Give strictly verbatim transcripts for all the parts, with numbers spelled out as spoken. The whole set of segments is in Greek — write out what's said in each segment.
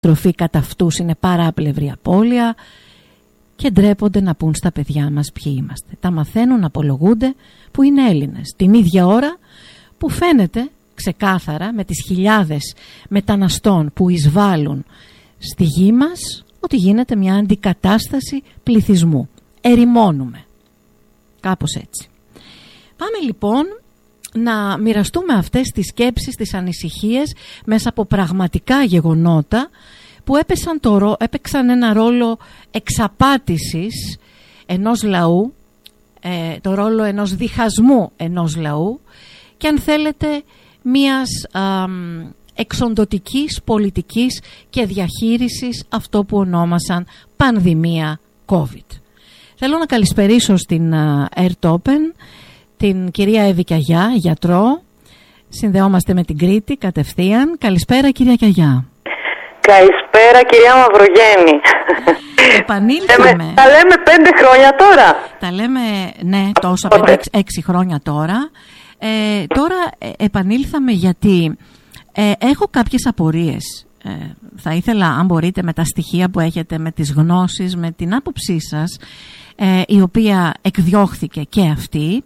τροφή κατά αυτούς είναι παράπλευρη απώλεια και ντρέπονται να πούν στα παιδιά μας ποιοι είμαστε. Τα μαθαίνουν, απολογούνται που είναι Έλληνες. Την ίδια ώρα που φαίνεται ξεκάθαρα με τις χιλιάδες μεταναστών που εισβάλλουν στη γη μας ότι γίνεται μια αντικατάσταση πληθυσμού. Ερημώνουμε. Κάπως έτσι. Πάμε λοιπόν να μοιραστούμε αυτές τις σκέψεις, τις ανησυχίες μέσα από πραγματικά γεγονότα που έπεσαν το, έπαιξαν ένα ρόλο εξαπάτησης ενός λαού, ε, το ρόλο ενός διχασμού ενός λαού και αν θέλετε μιας α, εξοντωτικής πολιτικής και διαχείρισης αυτό που ονόμασαν πανδημία COVID. Θέλω να καλησπερίσω στην Airtopen την κυρία Εύη Κιαγιά, γιατρό. Συνδεόμαστε με την Κρήτη κατευθείαν. Καλησπέρα κυρία Κιαγιά. Καλησπέρα κυρία Μαυρογέννη. Επανήλθαμε. Τα λέμε πέντε χρόνια τώρα. Τα λέμε, ναι, τόσα πέντε, έξι χρόνια τώρα. Ε, τώρα ε, επανήλθαμε γιατί ε, έχω κάποιες απορίες. Ε, θα ήθελα, αν μπορείτε, με τα στοιχεία που έχετε, με τις γνώσεις, με την άποψή σας, ε, η οποία εκδιώχθηκε και αυτή,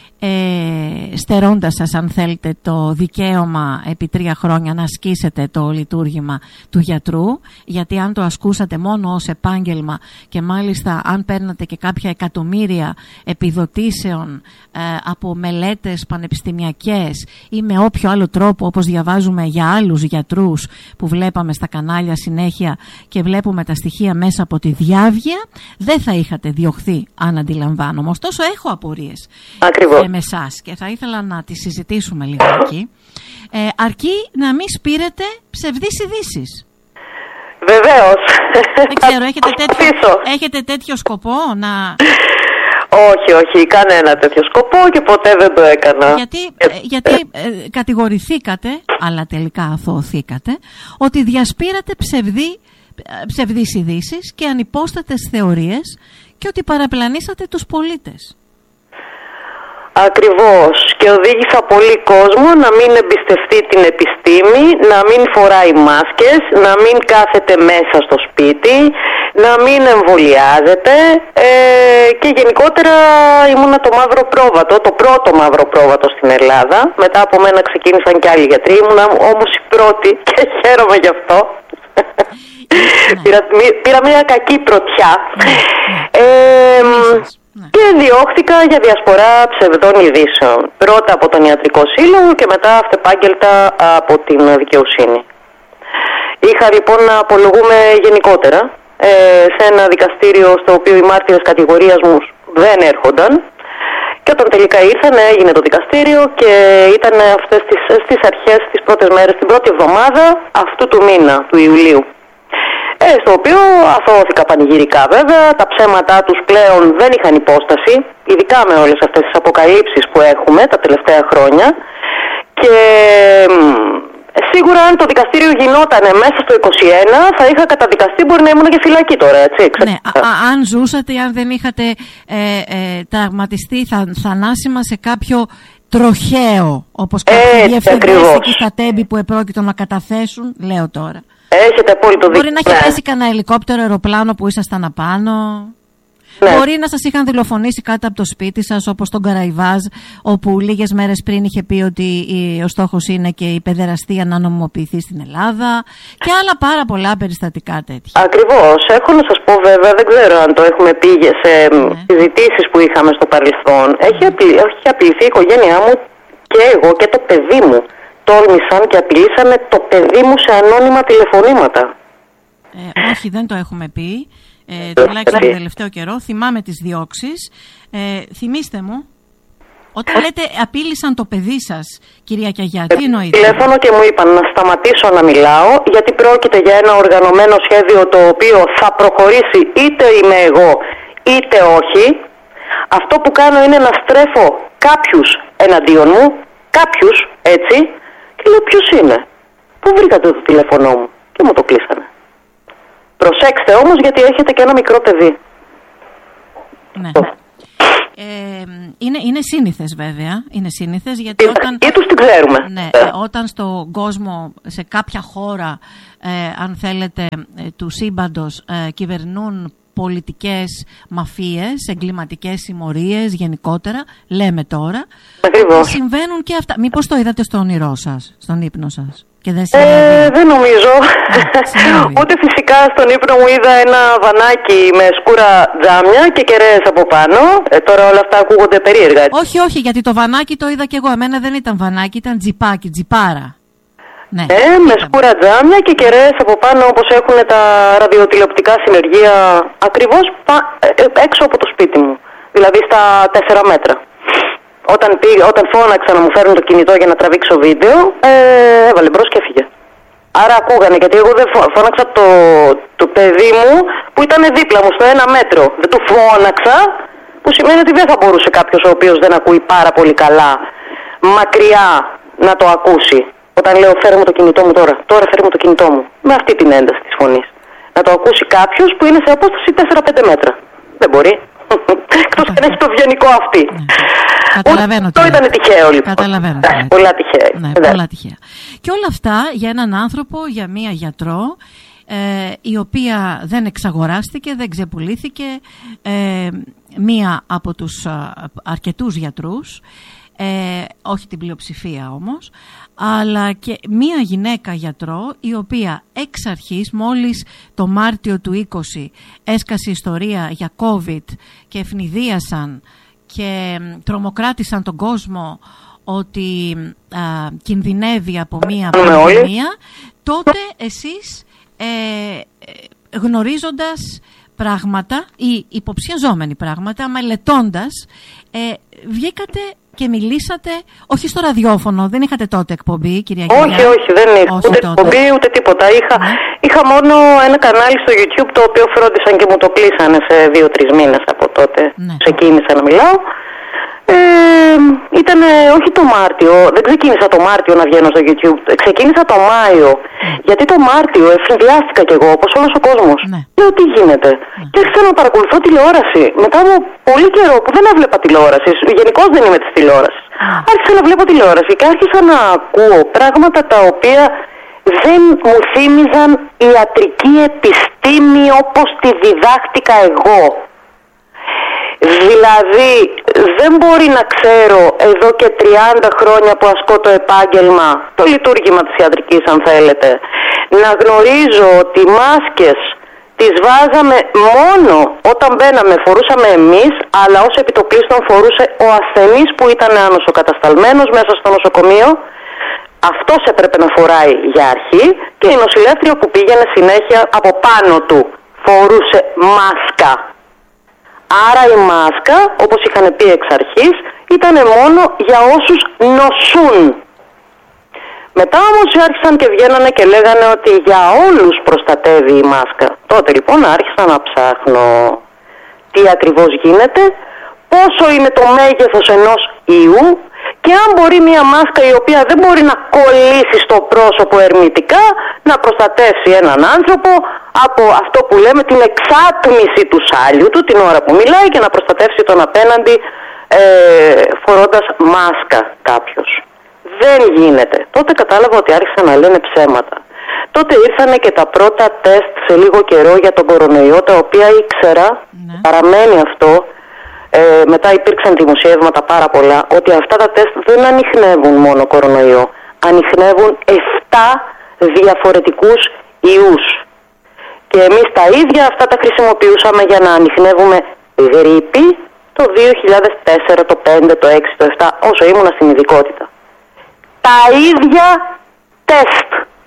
ε, στερώντας σας, αν θέλετε, το δικαίωμα επί τρία χρόνια να ασκήσετε το λειτουργήμα του γιατρού, γιατί αν το ασκούσατε μόνο ως επάγγελμα και μάλιστα αν παίρνατε και κάποια εκατομμύρια επιδοτήσεων ε, από μελέτες πανεπιστημιακές ή με όποιο άλλο τρόπο, όπως διαβάζουμε για άλλους γιατρούς που βλέπαμε στα κανάλια συνέχεια και βλέπουμε τα στοιχεία μέσα από τη διάβγεια, δεν θα είχατε διωχθεί, αν αντιλαμβάνομαι. Ωστόσο έχω απορίες. Ακριβώς. Με εσάς και θα ήθελα να τη συζητήσουμε λιγάκι, ε, αρκεί να μην σπείρετε ψευδείς ειδήσεις. Βεβαίως. Δεν ξέρω, έχετε τέτοιο, έχετε τέτοιο σκοπό να... Όχι, όχι, κανένα τέτοιο σκοπό και ποτέ δεν το έκανα. Γιατί, ε, γιατί ε, κατηγορηθήκατε, αλλά τελικά αθωωθήκατε, ότι διασπείρατε ψευδή, ψευδείς ειδήσεις και ανυπόστατες θεωρίες και ότι παραπλανήσατε τους πολίτες. Ακριβώς, και οδήγησα πολύ κόσμο να μην εμπιστευτεί την επιστήμη, να μην φοράει μάσκες, να μην κάθεται μέσα στο σπίτι, να μην εμβολιάζεται ε, και γενικότερα ήμουνα το μαύρο πρόβατο, το πρώτο μαύρο πρόβατο στην Ελλάδα. Μετά από μένα ξεκίνησαν και άλλοι γιατροί, ήμουνα όμως η πρώτη και χαίρομαι γι' αυτό. Ναι. πήρα, πήρα μια κακή πρωτιά. Ναι. Ε, ναι. Και διώχθηκα για διασπορά ψευδών ειδήσεων. Πρώτα από τον Ιατρικό Σύλλογο και μετά αυτεπάγγελτα από την δικαιοσύνη. Είχα λοιπόν να απολογούμε γενικότερα ε, σε ένα δικαστήριο στο οποίο οι μάρτυρες κατηγορίας μου δεν έρχονταν. Και όταν τελικά ήρθαν, έγινε το δικαστήριο και ήταν αυτές τις, στις αρχές, τις πρώτες μέρες, την πρώτη εβδομάδα αυτού του μήνα, του Ιουλίου. Ε, στο οποίο αθώθηκα πανηγυρικά βέβαια, τα ψέματά τους πλέον δεν είχαν υπόσταση, ειδικά με όλες αυτές τις αποκαλύψεις που έχουμε τα τελευταία χρόνια και σίγουρα αν το δικαστήριο γινόταν μέσα στο είκοσι ένα θα είχα καταδικαστεί, μπορεί να ήμουν και φυλακή τώρα, έτσι. Ναι, α, αν ζούσατε, αν δεν είχατε ε, ε, τραυματιστεί θα, θανάσιμα σε κάποιο τροχαίο, όπως κάποιοι διευθυντές εκεί στα Τέμπη που επρόκειτο να καταθέσουν, λέω τώρα. Έχετε απόλυτο δίκιο. Μπορεί να έχει πέσει κανένα ελικόπτερο, αεροπλάνο που ήσασταν απάνω. Ναι. Μπορεί να σας είχαν δολοφονήσει κάτω από το σπίτι σας, όπως τον Καραϊβάζ, όπου λίγες μέρες πριν είχε πει ότι ο στόχος είναι και η παιδεραστία να νομιμοποιηθεί στην Ελλάδα και άλλα πάρα πολλά περιστατικά τέτοια. Ακριβώς. Έχω να σας πω βέβαια, δεν ξέρω αν το έχουμε πει σε ναι. συζητήσεις που είχαμε στο παρελθόν. Ναι. Έχει, απειλ, έχει απειληθεί η οικογένειά μου και εγώ και το παιδί μου. Τόλμησαν και απειλήσανε το παιδί μου σε ανώνυμα τηλεφωνήματα. Ε, όχι, δεν το έχουμε πει. Ε, τουλάχιστον τον τελευταίο καιρό. Θυμάμαι τις διώξεις. Ε, θυμήστε μου, όταν λέτε απείλησαν το παιδί σας, κυρία Κιαγιά, τι εννοείτε? Τηλέφωνο και μου είπαν να σταματήσω να μιλάω, γιατί πρόκειται για ένα οργανωμένο σχέδιο το οποίο θα προχωρήσει είτε είμαι εγώ είτε όχι. Αυτό που κάνω είναι να στρέφω κάποιους εναντίον μου, κάποιους έτσι, και λέω ποιος είναι, πού βρήκατε το τηλέφωνό μου, και μου το κλείσανε. Προσέξτε όμως γιατί έχετε και ένα μικρό παιδί. Ναι. Ε, είναι, είναι σύνηθες βέβαια, είναι σύνηθες γιατί όταν, ή τους την ξέρουμε. Ναι, ε, όταν στον κόσμο, σε κάποια χώρα, ε, αν θέλετε, ε, του σύμπαντος ε, κυβερνούν πολιτικές μαφίες, εγκληματικές συμμορίες γενικότερα, λέμε τώρα, ακριβώς, συμβαίνουν και αυτά. Μήπως το είδατε στο όνειρό σας, στον ύπνο σας? Και δεν, ε, δεν νομίζω. Ούτε φυσικά στον ύπνο μου είδα ένα βανάκι με σκούρα τζάμια και κεραίες από πάνω. Ε, τώρα όλα αυτά ακούγονται περίεργα. Όχι, όχι, γιατί το βανάκι το είδα κι εγώ. Εμένα δεν ήταν βανάκι, ήταν τζιπάκι, τζιπάρα. Ναι, ε, με σκούρα τζάμια και κεραίες από πάνω, όπως έχουν τα ραδιοτηλεοπτικά συνεργεία, ακριβώς πα, ε, έξω από το σπίτι μου. Δηλαδή στα τέσσερα μέτρα. Όταν, πήγα, όταν φώναξα να μου φέρουν το κινητό για να τραβήξω βίντεο, ε, έβαλε μπρος και έφυγε. Άρα ακούγανε, γιατί εγώ δεν φώναξα το, το παιδί μου που ήταν δίπλα μου στο ένα μέτρο. Δεν του φώναξα, που σημαίνει ότι δεν θα μπορούσε κάποιος ο οποίος δεν ακούει πάρα πολύ καλά, μακριά, να το ακούσει. Όταν λέω φέρε μου το κινητό μου τώρα, τώρα φέρε μου το κινητό μου, με αυτή την ένταση της φωνής. Να το ακούσει κάποιος που είναι σε απόσταση τέσσερα πέντε μέτρα. Δεν μπορεί. Εκτός και να έχει το βιονικό αυτή. Ναι. Καταλαβαίνω. Το ήταν τυχαίο λοιπόν. Καταλαβαίνω. Ναι, πολλά τυχαία. Ναι, πολλά τυχαία. Και όλα αυτά για έναν άνθρωπο, για μία γιατρό, ε, η οποία δεν εξαγοράστηκε, δεν ξεπουλήθηκε, ε, μία από τους α, αρκετούς γιατρούς, ε, όχι την πλειοψηφία όμως, αλλά και μία γυναίκα γιατρό η οποία εξ αρχής, μόλις το Μάρτιο του είκοσι έσκασε ιστορία για COVID και ευνηδίασαν και τρομοκράτησαν τον κόσμο ότι α, κινδυνεύει από μία πανδημία, τότε εσείς ε, γνωρίζοντας πράγματα ή υποψιαζόμενοι πράγματα, μελετώντας, ε, βγήκατε και μιλήσατε, όχι στο ραδιόφωνο, δεν είχατε τότε εκπομπή, κυρία Γεωργιά? Όχι, όχι, δεν είχα ούτε τότε. εκπομπή ούτε τίποτα. Είχα, ναι. είχα μόνο ένα κανάλι στο YouTube, το οποίο φρόντισαν και μου το κλείσανε σε δύο-τρεις μήνες από τότε. Ναι. Ξεκίνησα να μιλάω. Ε, ήταν όχι το Μάρτιο, δεν ξεκίνησα το Μάρτιο να βγαίνω στο YouTube, ξεκίνησα το Μάιο. Mm. Γιατί το Μάρτιο ευνηδιάστηκα κι εγώ, όπως όλος ο κόσμος. Mm. Λέω τι γίνεται. Mm. Και άρχισα να παρακολουθώ τηλεόραση. Μετά από πολύ καιρό που δεν έβλεπα τηλεόραση, γενικώς δεν είμαι της τηλεόρασης. Mm. Άρχισα να βλέπω τηλεόραση και άρχισα να ακούω πράγματα τα οποία δεν μου θύμιζαν ιατρική επιστήμη όπως τη διδάχτηκα εγώ. Δηλαδή δεν μπορεί να ξέρω εδώ και τριάντα χρόνια που ασκώ το επάγγελμα, το λειτουργήμα της ιατρικής αν θέλετε, να γνωρίζω ότι οι μάσκες τις βάζαμε μόνο όταν μπαίναμε, φορούσαμε εμείς, αλλά ως επιτοπλίστων φορούσε ο ασθενής που ήταν ανοσοκατασταλμένος μέσα στο νοσοκομείο. Αυτός έπρεπε να φοράει για αρχή και η νοσηλεύτρια που πήγαινε συνέχεια από πάνω του φορούσε μάσκα. Άρα η μάσκα, όπως είχαν πει εξ αρχής, ήταν μόνο για όσους νοσούν. Μετά όμως άρχισαν και βγαίνανε και λέγανε ότι για όλους προστατεύει η μάσκα. Τότε λοιπόν άρχισα να ψάχνω τι ακριβώς γίνεται, πόσο είναι το μέγεθος ενός ιού και αν μπορεί μια μάσκα η οποία δεν μπορεί να κολλήσει στο πρόσωπο ερμητικά να προστατεύσει έναν άνθρωπο από αυτό που λέμε την εξάτμιση του σάλιου του την ώρα που μιλάει και να προστατεύσει τον απέναντι ε, φορώντας μάσκα κάποιος. Δεν γίνεται. Τότε κατάλαβα ότι άρχισαν να λένε ψέματα. Τότε ήρθανε και τα πρώτα τεστ σε λίγο καιρό για τον κορονοϊό, τα οποία ήξερα, ναι. παραμένει αυτό, ε, μετά υπήρξαν δημοσιεύματα πάρα πολλά, ότι αυτά τα τεστ δεν ανιχνεύουν μόνο κορονοϊό. Ανιχνεύουν εφτά διαφορετικούς ιούς. Και εμείς τα ίδια αυτά τα χρησιμοποιούσαμε για να ανιχνεύουμε γρίπη το δύο χιλιάδες τέσσερα, το πέντε, το έξι, το επτά, όσο ήμουνα στην ειδικότητα. Τα ίδια τεστ.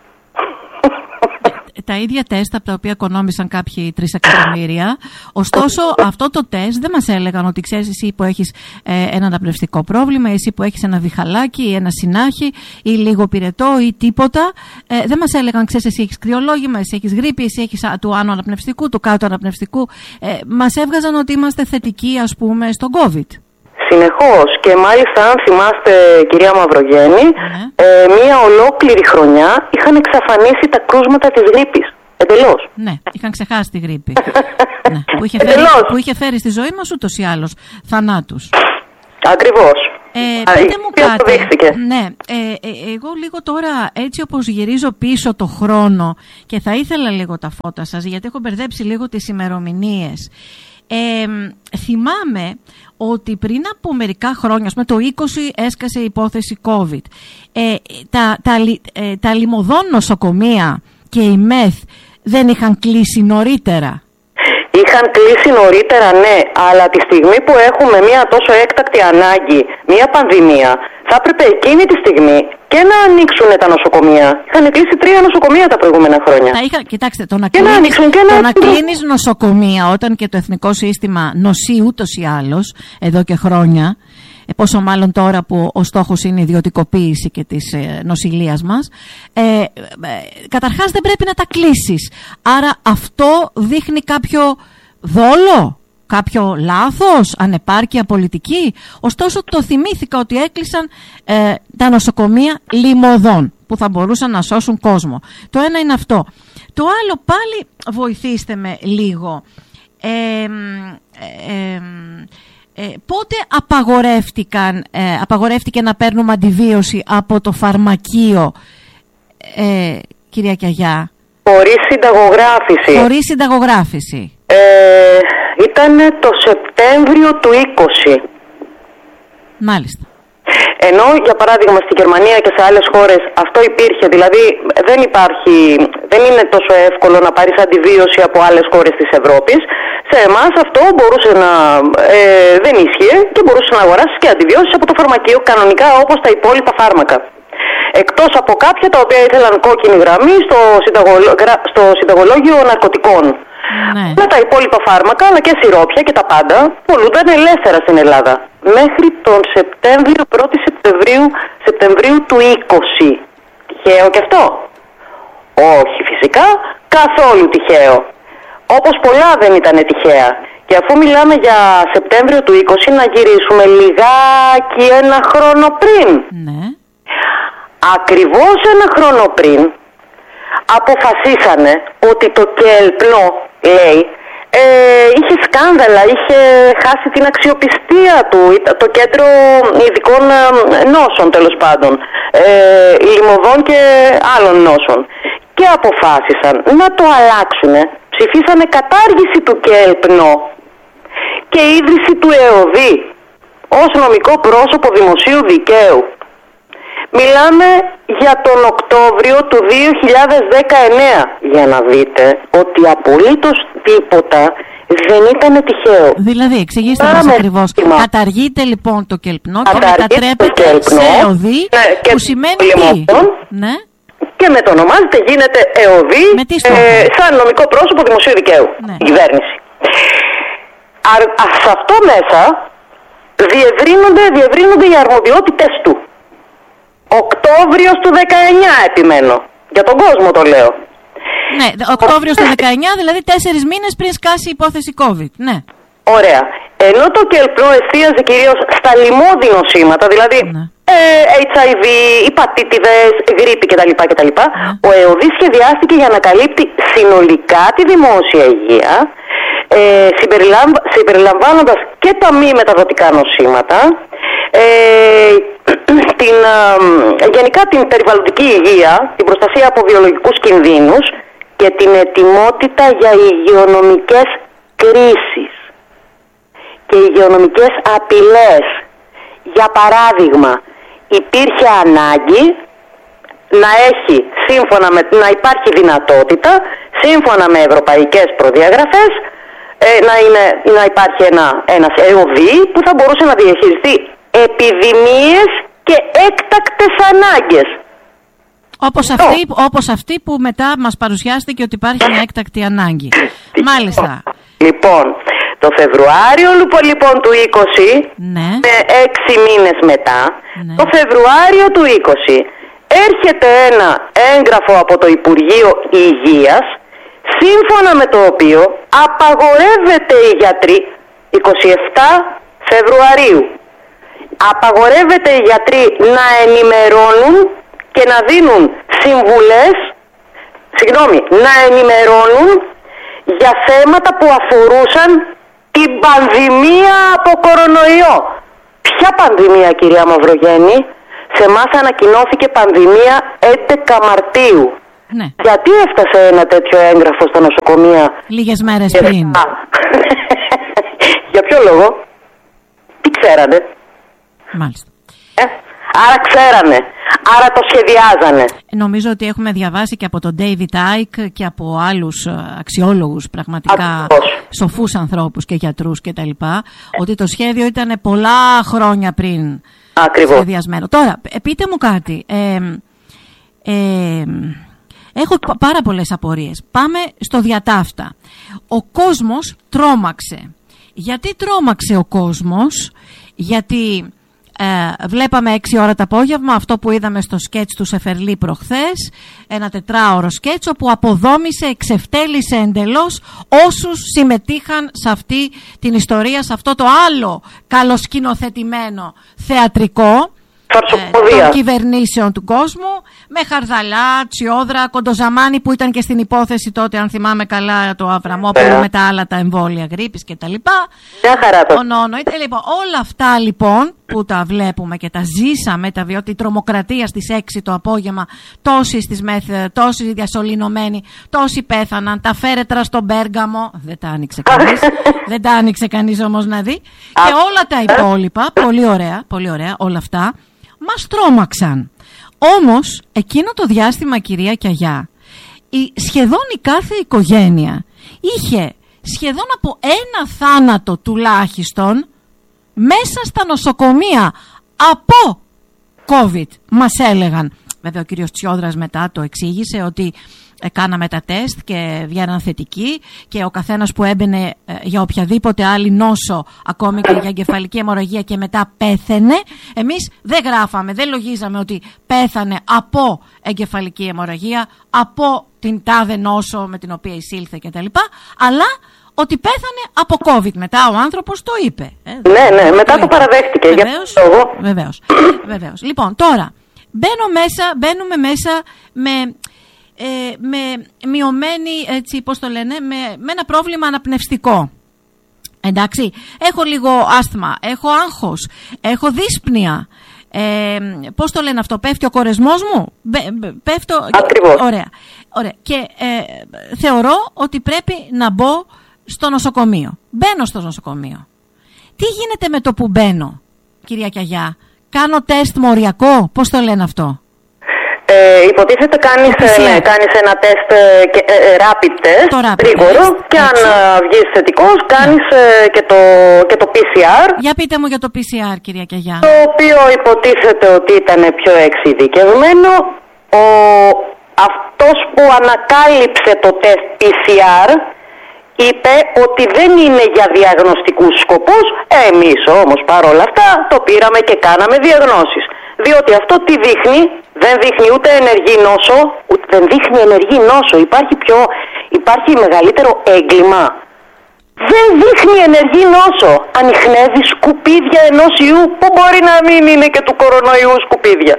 Τα ίδια τεστ από τα οποία οικονόμησαν κάποιοι τρεις εκατομμύρια. Ωστόσο, αυτό το τεστ δεν μας έλεγαν ότι ξέρεις εσύ που έχεις ε, ένα αναπνευστικό πρόβλημα, εσύ που έχεις ένα διχαλάκι ή ένα συνάχη ή λίγο πυρετό ή τίποτα. Ε, δεν μας έλεγαν, ξέρεις, εσύ έχεις κρυολόγημα, εσύ έχεις γρίπη, εσύ έχεις του άνω αναπνευστικού, του κάτω αναπνευστικού. Ε, μας έβγαζαν ότι είμαστε θετικοί, ας πούμε, στον COVID. Συνεχώς, και μάλιστα αν θυμάστε κυρία Μαυρογέννη, mm. ε, μία ολόκληρη χρονιά είχαν εξαφανίσει τα κρούσματα της γρίπης. Εντελώς. Ναι, είχαν ξεχάσει τη γρίπη. Ναι, που, είχε φέρει, που είχε φέρει στη ζωή μας ούτως ή άλλως θανάτους. Ακριβώς. Ε, πείτε μου κάτι. Ναι, ε, ε, εγώ λίγο τώρα έτσι όπως γυρίζω πίσω το χρόνο και θα ήθελα λίγο τα φώτα σας, γιατί έχω μπερδέψει λίγο τις ημερομηνίες. Ε, θυμάμαι ότι πριν από μερικά χρόνια, με το είκοσι έσκασε η υπόθεση COVID. Ε, τα, τα, ε, τα λιμωδών νοσοκομεία και η ΜΕΘ δεν είχαν κλείσει νωρίτερα? Είχαν κλείσει νωρίτερα, ναι, αλλά τη στιγμή που έχουμε μια τόσο έκτακτη ανάγκη, μια πανδημία, θα έπρεπε εκείνη τη στιγμή και να ανοίξουν τα νοσοκομεία. Είχαν κλείσει τρία νοσοκομεία τα προηγούμενα χρόνια. Τα είχα, κοιτάξτε, το να κλείνεις, το να κλείνεις νοσοκομεία όταν και το Εθνικό Σύστημα νοσεί ούτως ή άλλως εδώ και χρόνια, πόσο μάλλον τώρα που ο στόχος είναι η ιδιωτικοποίηση και της ε, νοσηλείας μας, ε, ε, καταρχάς δεν πρέπει να τα κλείσεις. Άρα αυτό δείχνει κάποιο δόλο, κάποιο λάθος, ανεπάρκεια πολιτική. Ωστόσο το θυμήθηκα ότι έκλεισαν ε, τα νοσοκομεία λιμωδών που θα μπορούσαν να σώσουν κόσμο. Το ένα είναι αυτό. Το άλλο, πάλι βοηθήστε με λίγο. Ε, ε, ε, Ε, πότε απαγορεύτηκαν, ε, απαγορεύτηκε να παίρνουμε αντιβίωση από το φαρμακείο, ε, κυρία Κιαγιά? Χωρίς συνταγογράφηση. Χωρίς συνταγογράφηση. Ε, ήταν το Σεπτέμβριο του είκοσι. Μάλιστα. Ενώ για παράδειγμα στη Γερμανία και σε άλλες χώρες αυτό υπήρχε, δηλαδή δεν υπάρχει, δεν είναι τόσο εύκολο να πάρεις αντιβίωση από άλλες χώρες της Ευρώπης. Σε εμάς αυτό μπορούσε να, ε, δεν ίσχυε και μπορούσε να αγοράσεις και αντιβιώσεις από το φαρμακείο κανονικά όπως τα υπόλοιπα φάρμακα. Εκτός από κάποια τα οποία ήθελαν κόκκινη γραμμή στο, συνταγολο... στο συνταγολόγιο ναρκωτικών. Ναι. Με τα υπόλοιπα φάρμακα αλλά και σιρόπια και τα πάντα πολλούνταν ελεύθερα στην Ελλάδα. Μέχρι τον Σεπτέμβριο, πρώτη Σεπτεμβρίου, Σεπτεμβρίου του είκοσι. Τυχαίο και αυτό? Όχι φυσικά, καθόλου τυχαίο. Όπως πολλά δεν ήταν τυχαία. Και αφού μιλάμε για Σεπτέμβριο του είκοσι, να γυρίσουμε λιγάκι ένα χρόνο πριν. Ναι. Ακριβώς ένα χρόνο πριν αποφασίσανε ότι το κέλπνο, λέει, ε, είχε σκάνδαλα, είχε χάσει την αξιοπιστία του, το κέντρο ειδικών νόσων τέλος πάντων, ε, λιμωδών και άλλων νόσων. Και αποφάσισαν να το αλλάξουνε, ψηφίσανε κατάργηση του κέλπνο και ίδρυση του ΕΟΔΗ ως νομικό πρόσωπο δημοσίου δικαίου. Μιλάμε για τον Οκτώβριο του δύο χιλιάδες δεκαεννέα, για να δείτε ότι απολύτως τίποτα δεν ήταν τυχαίο. Δηλαδή, εξηγήστε μας ακριβώς. Καταργείται λοιπόν το κελπνό και μετατρέπεται σε ΕΟΔΗ, ναι, που σημαίνει τι? Ναι. Και μετονομάζεται, γίνεται ΕΟΔΗ, ε, σαν νομικό πρόσωπο δημοσίου δικαίου. Ναι. Η κυβέρνηση. Α, α, σε αυτό μέσα διευρύνονται, διευρύνονται οι αρμοδιότητες του. Οκτώβριος του δεκαεννέα επιμένω. Για τον κόσμο το λέω. Ναι, Οκτώβριος του δεκαεννέα, δηλαδή τέσσερις μήνες πριν σκάσει η υπόθεση COVID. Ναι. Ωραία. Ενώ το κελπνό εστίαζε κυρίως στα λιμώδη νοσήματα, δηλαδή ναι. ε, έιτς άι βι, υπατήτηδες, γρίπη κτλ. κτλ. Ναι. Ο ΕΟΔΗ σχεδιάστηκε για να καλύπτει συνολικά τη δημόσια υγεία, ε, συμπεριλαμβ, συμπεριλαμβάνοντας και τα μη μεταδοτικά νοσήματα, ε, την, ε, γενικά την περιβαλλοντική υγεία, την προστασία από βιολογικούς κινδύνους και την ετοιμότητα για υγειονομικές κρίσεις και υγειονομικές απειλές. Για παράδειγμα, υπήρχε ανάγκη να έχει, σύμφωνα με, να υπάρχει δυνατότητα, σύμφωνα με ευρωπαϊκές προδιαγραφές, ε, να, είναι, να υπάρχει ένα, ένας ΕΟΔΗ που θα μπορούσε να διαχειριστεί επιδημίες και έκτακτες ανάγκες. Όπως αυτή, όπως αυτή που μετά μας παρουσιάστηκε ότι υπάρχει μια έκτακτη ανάγκη. Μάλιστα. Λοιπόν, το Φεβρουάριο λοιπόν του είκοσι, ναι. με έξι μήνες μετά, ναι. το Φεβρουάριο του είκοσι έρχεται ένα έγγραφο από το Υπουργείο Υγείας, σύμφωνα με το οποίο απαγορεύεται οι γιατροί, είκοσι επτά Φεβρουαρίου, απαγορεύεται οι γιατροί να ενημερώνουν και να δίνουν συμβουλές συγγνώμη, να ενημερώνουν για θέματα που αφορούσαν την πανδημία από κορονοϊό. Ποια πανδημία, κυρία Μαυρογέννη? Σε εμάς ανακοινώθηκε πανδημία έντεκα Μαρτίου. Ναι. Γιατί έφτασε ένα τέτοιο έγγραφο στα νοσοκομεία λίγες μέρες πριν? Για ποιο λόγο? Τι ξέρανε? Μάλιστα. Ε, άρα ξέρανε. Άρα το σχεδιάζανε. Νομίζω ότι έχουμε διαβάσει και από τον David Icke και από άλλους αξιόλογους, πραγματικά σοφούς ανθρώπους και γιατρούς και τα λοιπά, ότι το σχέδιο ήταν πολλά χρόνια πριν. Ακριβώς. Σχεδιασμένο. Τώρα, πείτε μου κάτι. Ε, ε, έχω πάρα πολλές απορίες. Πάμε στο διατάφτα. Ο κόσμος τρόμαξε. Γιατί τρόμαξε ο κόσμος? Γιατί ε, βλέπαμε έξι ώρα το απόγευμα αυτό που είδαμε στο σκέτς του Σεφερλί προχθές, ένα τετράωρο σκέτς όπου αποδόμησε, εξευτέλισε εντελώς όσους συμμετείχαν σε αυτή την ιστορία, σε αυτό το άλλο καλοσκηνοθετημένο θεατρικό ε, των κυβερνήσεων του κόσμου, με Χαρδαλά, Τσιόδρα, Κοντοζαμάνι που ήταν και στην υπόθεση τότε, αν θυμάμαι καλά, το Αβραμόπουλο με τα άλλα τα εμβόλια γρίπης και τα λοιπά. Μια χαρά το. Λοιπόν, όλα αυτά λοιπόν που τα βλέπουμε και τα ζήσαμε, τα βιώτη, η τρομοκρατία στις έξι το απόγευμα, τόσοι στις μεθ, τόσοι διασωληνωμένοι, τόσοι πέθαναν, τα φέρετρα στον Πέργαμο, δεν τα άνοιξε κανείς, δεν τα άνοιξε κανείς όμως να δει, και όλα τα υπόλοιπα, πολύ ωραία, πολύ ωραία όλα αυτά, μας τρόμαξαν. Όμως, εκείνο το διάστημα, κυρία Κιαγιά, η, σχεδόν η κάθε οικογένεια είχε σχεδόν από ένα θάνατο τουλάχιστον μέσα στα νοσοκομεία από COVID, μας έλεγαν. Βέβαια ο κύριος Τσιόδρας μετά το εξήγησε ότι κάναμε τα τεστ και βγαίναν θετικοί και ο καθένας που έμπαινε για οποιαδήποτε άλλη νόσο, ακόμη και για εγκεφαλική αιμορραγία, και μετά πέθαινε, εμείς δεν γράφαμε, δεν λογίζαμε ότι πέθανε από εγκεφαλική αιμορραγία, από την τάδε νόσο με την οποία εισήλθε κτλ, αλλά ότι πέθανε από COVID. Μετά ο άνθρωπος το είπε. Ε, ναι, ναι, μετά το, το παραδέχτηκε. Βεβαίως, βεβαίως, βεβαίως. Λοιπόν, τώρα μπαίνω μέσα, μπαίνουμε μέσα με... Ε, με μειωμένη, έτσι πώς το λένε, με, με ένα πρόβλημα αναπνευστικό. Εντάξει, έχω λίγο άσθμα, έχω άγχος, έχω δύσπνοια. Ε, πώς το λένε αυτό, πέφτει ο κορεσμός μου, πέφτω. Ακριβώς. Ωραία, ωραία. Και ε, θεωρώ ότι πρέπει να μπω στο νοσοκομείο. Μπαίνω στο νοσοκομείο. Τι γίνεται με το που μπαίνω, κυρία Κιαγιά? Κάνω τεστ μοριακό, πώς το λένε αυτό? Ε, υποτίθεται κάνεις, ναι, κάνεις ένα τεστ, ε, ε, rapid test, γρήγορο, και αν βγεις θετικός κάνεις ε, και, το, και το πι σι αρ. Για πείτε μου για το πι σι αρ, κυρία Κιαγιά. Το οποίο υποτίθεται ότι ήταν πιο εξειδικευμένο. Ο, αυτός που ανακάλυψε το τεστ πι σι αρ είπε ότι δεν είναι για διαγνωστικούς σκοπούς. Εμείς όμως παρόλα αυτά το πήραμε και κάναμε διαγνώσεις. Διότι αυτό τι δείχνει? Δεν δείχνει ούτε ενεργή νόσο, ούτε δεν δείχνει ενεργή νόσο. Υπάρχει πιο, υπάρχει μεγαλύτερο έγκλημα? Δεν δείχνει ενεργή νόσο. Ανιχνεύει σκουπίδια ενός ιού που μπορεί να μην είναι και του κορονοϊού σκουπίδια.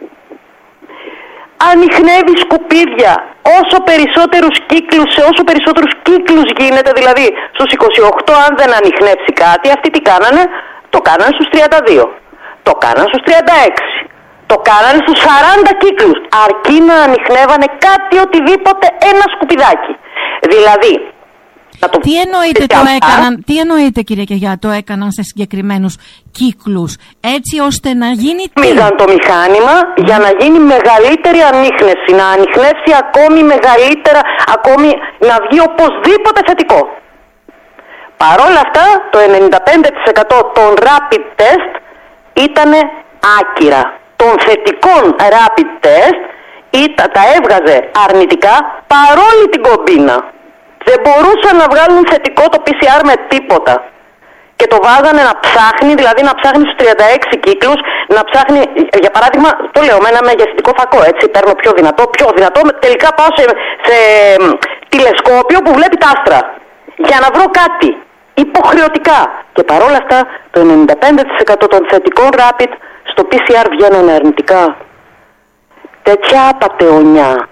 Ανιχνεύει σκουπίδια. Όσο περισσότερους κύκλους, σε όσο περισσότερους κύκλους γίνεται, δηλαδή στους είκοσι οκτώ αν δεν ανιχνεύσει κάτι, αυτοί τι κάνανε? Το κάνανε στους τριάντα δύο. Το κάνανε στους τριάντα έξι. Το κάνανε στους σαράντα κύκλους. Αρκεί να ανιχνεύανε κάτι, οτιδήποτε, ένα σκουπιδάκι. Δηλαδή... Το... Τι εννοείτε το έκαναν, τι εννοείτε κυρία Κιαγιά, το έκαναν σε συγκεκριμένους κύκλους, έτσι ώστε να γίνει τι? Μίζαν το μηχάνημα mm. για να γίνει μεγαλύτερη ανίχνευση, να ανιχνεύσει ακόμη μεγαλύτερα, ακόμη να βγει οπωσδήποτε θετικό. Παρόλα αυτά, το ενενήντα πέντε τοις εκατό των rapid test ήταν άκυρα. Των θετικών rapid test ήταν, τα έβγαζε αρνητικά παρόλη την κομπίνα. Δεν μπορούσαν να βγάλουν θετικό το πι σι αρ με τίποτα. Και το βάζανε να ψάχνει, δηλαδή να ψάχνει στους τριάντα έξι κύκλους, να ψάχνει, για παράδειγμα, το λέω με ένα μεγεθυντικό φακό, έτσι, παίρνω πιο δυνατό, πιο δυνατό, τελικά πάω σε, σε τηλεσκόπιο που βλέπει τα άστρα, για να βρω κάτι, υποχρεωτικά. Και παρόλα αυτά, το ενενήντα πέντε τοις εκατό των θετικών rapid στο πι σι αρ βγαίνουν αρνητικά. Τέτοια απατεωνιά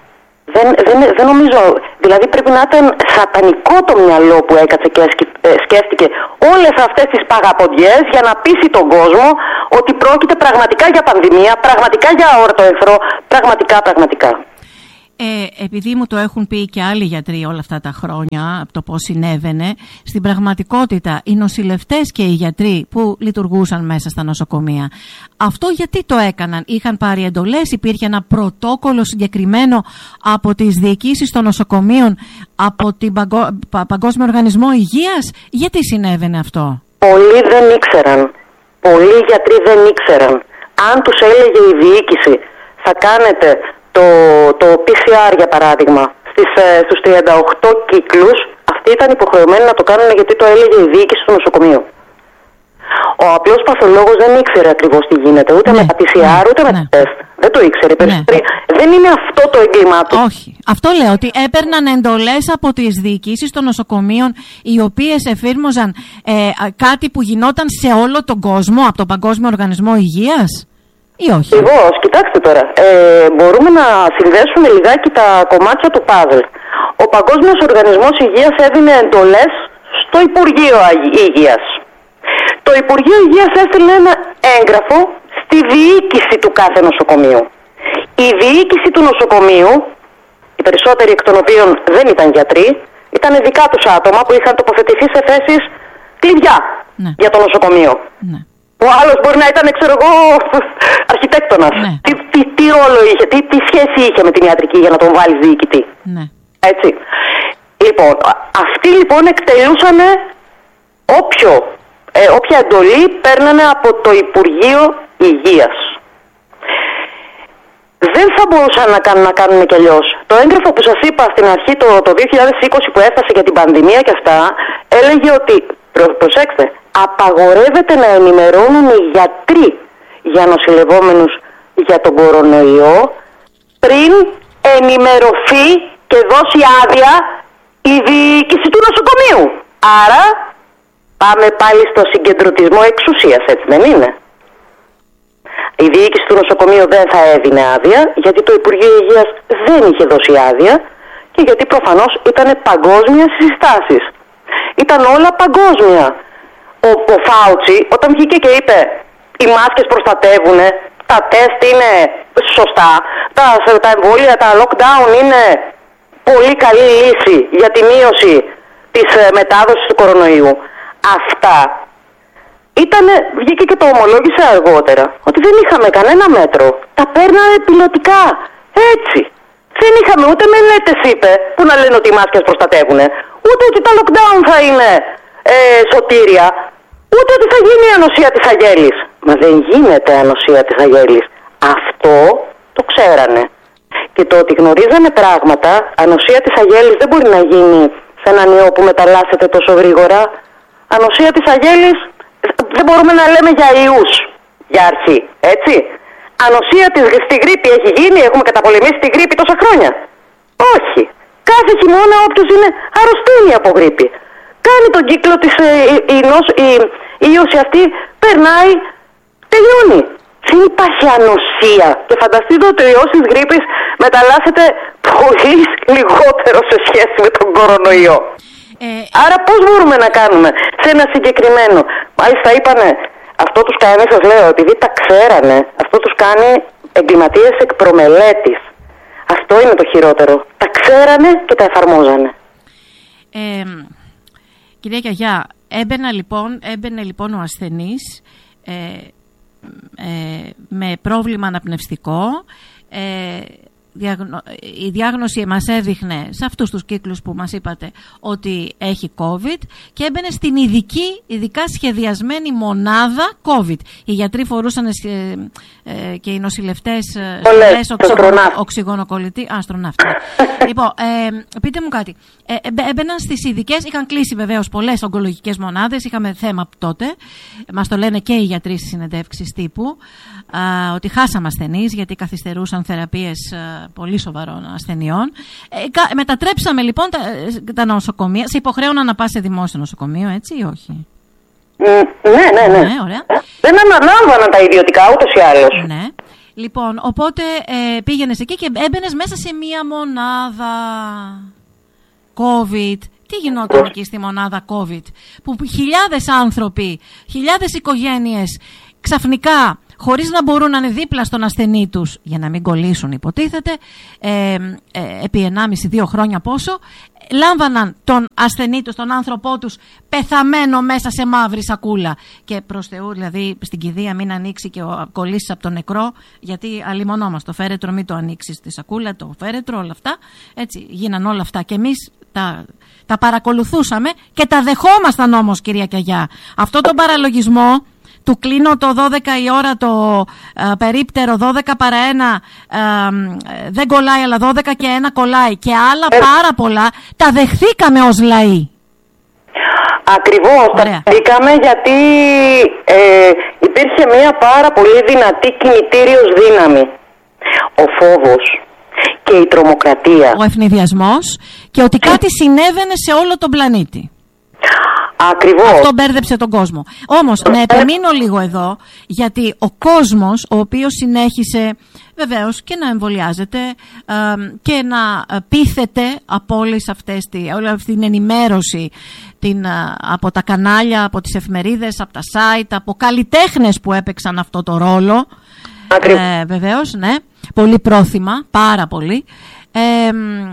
Δεν, δεν, δεν νομίζω, δηλαδή πρέπει να ήταν σατανικό το μυαλό που έκατσε και σκέφτηκε όλες αυτές τις παγαποντιές για να πείσει τον κόσμο ότι πρόκειται πραγματικά για πανδημία, πραγματικά για αόρατο εχθρό, πραγματικά, πραγματικά. Ε, επειδή μου το έχουν πει και άλλοι γιατροί όλα αυτά τα χρόνια από το πώς συνέβαινε, στην πραγματικότητα οι νοσηλευτές και οι γιατροί που λειτουργούσαν μέσα στα νοσοκομεία, αυτό γιατί το έκαναν? Είχαν πάρει εντολές, υπήρχε ένα πρωτόκολλο συγκεκριμένο από τις διοικήσεις των νοσοκομείων, από την Παγκο... Παγκόσμιο Οργανισμό Υγείας? Γιατί συνέβαινε αυτό? Πολλοί δεν ήξεραν. Πολλοί γιατροί δεν ήξεραν. Αν τους έλεγε η διοίκηση θα κάνετε Το, το πι σι αρ για παράδειγμα στις, στους τριάντα οκτώ κύκλους, αυτοί ήταν υποχρεωμένοι να το κάνουν γιατί το έλεγε η διοίκηση του νοσοκομείου. Ο απλός παθολόγος δεν ήξερε ακριβώς τι γίνεται, ούτε ναι, με τα πι σι αρ, ναι, ούτε ναι, με τα τεστ. Δεν το ήξερε. Ναι. Δεν είναι αυτό το έγκλημά του. Όχι. Αυτό λέω, ότι έπαιρναν εντολές από τις διοικήσεις των νοσοκομείων, οι οποίες εφήρμοζαν ε, κάτι που γινόταν σε όλο τον κόσμο από τον Παγκόσμιο Οργανισμό Υγείας. Ή όχι? Ακριβώς, κοιτάξτε τώρα, ε, μπορούμε να συνδέσουμε λιγάκι τα κομμάτια του παζλ. Ο Παγκόσμιος Οργανισμός Υγείας έδινε εντολές στο Υπουργείο Υγείας. Το Υπουργείο Υγείας έστειλε ένα έγγραφο στη διοίκηση του κάθε νοσοκομείου. Η διοίκηση του νοσοκομείου, οι περισσότεροι εκ των οποίων δεν ήταν γιατροί, ήταν δικά τους άτομα που είχαν τοποθετηθεί σε θέσεις κλειδιά, ναι, για το νοσοκομείο. Ναι. Ο άλλος μπορεί να ήταν, ξέρω εγώ, αρχιτέκτονας. Ναι. Τι, τι, τι ρόλο είχε, τι, τι σχέση είχε με την ιατρική για να τον βάλει διοικητή. Ναι. Έτσι. Λοιπόν, αυτοί λοιπόν εκτελούσαν όποιο, ε, όποια εντολή παίρνανε από το Υπουργείο Υγείας. Δεν θα μπορούσαν να κάνουν, να κάνουν και αλλιώς. Το έγγραφο που σας είπα στην αρχή το, το δύο χιλιάδες είκοσι που έφτασε για την πανδημία και αυτά, έλεγε ότι, προ, προσέξτε, απαγορεύεται να ενημερώνουν οι γιατροί για νοσηλευόμενους για τον κορονοϊό πριν ενημερωθεί και δώσει άδεια η διοίκηση του νοσοκομείου. Άρα πάμε πάλι στο συγκεντρωτισμό εξουσίας, έτσι δεν είναι? Η διοίκηση του νοσοκομείου δεν θα έδινε άδεια γιατί το Υπουργείο Υγείας δεν είχε δώσει άδεια και γιατί προφανώς ήταν παγκόσμιες συστάσεις. Ήταν όλα παγκόσμια. Ο, ο Φάουτσι όταν βγήκε και είπε οι μάσκες προστατεύουν, τα τεστ είναι σωστά, τα, τα εμβόλια, τα lockdown είναι πολύ καλή λύση για τη μείωση της μετάδοσης του κορονοϊού. Αυτά ήτανε, βγήκε και το ομολόγησε αργότερα, ότι δεν είχαμε κανένα μέτρο. Τα παίρνανε πιλωτικά, έτσι. Δεν είχαμε ούτε μελέτες, είπε, που να λένε ότι οι μάσκες προστατεύουν, ούτε ότι τα lockdown θα είναι ε, σωτήρια, ούτε ότι θα γίνει η ανοσία της αγέλης. Μα δεν γίνεται ανοσία της αγέλης. Αυτό το ξέρανε. Και το ότι γνωρίζανε πράγματα, ανοσία της αγέλης δεν μπορεί να γίνει σε έναν ιό που μεταλλάσσεται τόσο γρήγορα. Ανοσία της αγέλης δεν μπορούμε να λέμε για ιούς, για αρχή, έτσι. Ανοσία της στη γρίπη έχει γίνει, έχουμε καταπολεμήσει τη γρίπη τόσα χρόνια. Όχι. Κάθε χειμώνα όποιος είναι αρρωσταίνει από γρίπη. Κάνει τον κύκλο της, η, η, η, η ίωση αυτή περνάει, τελειώνει. Δεν υπάρχει ανοσία. Και φανταστείτε ότι ο ιός της γρίπης μεταλλάσσεται πολύ λιγότερο σε σχέση με τον κορονοϊό. Ε, Άρα πώς μπορούμε να κάνουμε σε ένα συγκεκριμένο? Μάλιστα είπανε, αυτό τους κάνει, σας λέω, επειδή τα ξέρανε, αυτό τους κάνει εγκληματίες εκ προμελέτης. Αυτό είναι το χειρότερο. Τα ξέρανε και τα εφαρμόζανε. Ε, κυρία Κιαγιά, έμπαινε λοιπόν, έμπαινε λοιπόν ο ασθενής ε, ε, με πρόβλημα αναπνευστικό. Ε, η διάγνωση μας έδειχνε σε αυτούς τους κύκλους που μας είπατε ότι έχει COVID και έμπαινε στην ειδική, ειδικά σχεδιασμένη μονάδα COVID. Οι γιατροί φορούσαν ε, ε, και οι νοσηλευτές ε, οξυγονοκολλητή. Α, αστροναύτη. Λοιπόν, ε, πείτε μου κάτι. Ε, έμπαιναν στις ειδικές, είχαν κλείσει βεβαίως πολλές ογκολογικές μονάδες, είχαμε θέμα τότε, μας το λένε και οι γιατροί στις συνεντεύξεις τύπου, α, ότι χάσαμε ασθενείς γιατί καθυστερούσαν θεραπείες α, πολύ σοβαρών ασθενειών. Ε, κα, μετατρέψαμε λοιπόν τα, τα νοσοκομεία, σε υποχρέωνα να πας σε δημόσιο νοσοκομείο, έτσι ή όχι? Mm, ναι, ναι, ναι. ναι ωραία. Δεν αναλάμβαναν τα ιδιωτικά ούτως ή άλλως. Ναι. Λοιπόν, οπότε ε, πήγαινες εκεί και έμπαινες μέσα σε μία μονάδα COVID. Τι γινόταν εκεί στη μονάδα COVID, που χιλιάδες άνθρωποι, χιλιάδες οικογένειες ξαφνικά, χωρίς να μπορούν να είναι δίπλα στον ασθενή τους, για να μην κολλήσουν υποτίθεται, ε, ε, επί ενάμιση δύο χρόνια πόσο, λάμβαναν τον ασθενή τους, τον άνθρωπό τους, πεθαμένο μέσα σε μαύρη σακούλα. Και προς Θεού, δηλαδή, στην κηδεία μην ανοίξει και κολλήσεις από το νεκρό, γιατί αλλημωνόμαστε. Το φέρετρο μην το ανοίξεις στη σακούλα, το φέρετρο, όλα αυτά. Έτσι, γίναν όλα αυτά. Και εμείς τα, τα παρακολουθούσαμε και τα δεχόμασταν όμως, κυρία Κιαγιά. Αυτό τον παραλογισμό του κλείνω το δώδεκα η ώρα το ε, περίπτερο, δώδεκα παρά ένα ε, ε, δεν κολλάει, αλλά δώδεκα και ένα κολλάει, και άλλα ε... πάρα πολλά, τα δεχθήκαμε ως λαοί. Ακριβώς, τα δεχθήκαμε γιατί ε, υπήρχε μια πάρα πολύ δυνατή κινητήριος δύναμη. Ο φόβος και η τρομοκρατία. Ο ευνηδιασμός και ότι κάτι συνέβαινε σε όλο τον πλανήτη. Ακριβώς. Αυτό μπέρδεψε τον κόσμο. Όμως, να επιμείνω λίγο εδώ, γιατί ο κόσμος, ο οποίος συνέχισε βεβαίως και να εμβολιάζεται ε, και να πείθεται από όλες αυτές, όλη αυτή την ενημέρωση την, από τα κανάλια, από τις εφημερίδες, από τα site, από καλλιτέχνες που έπαιξαν αυτό το ρόλο. Ε, βεβαίως, ναι. Πολύ πρόθυμα, πάρα πολύ. Ε,